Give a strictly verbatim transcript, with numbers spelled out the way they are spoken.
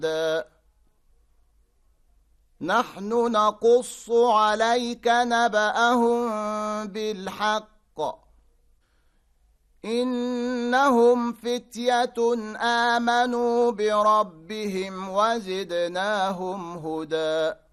نحن نقص عليك نبأهم بالحق إنهم فتية آمنوا بربهم وزدناهم هدى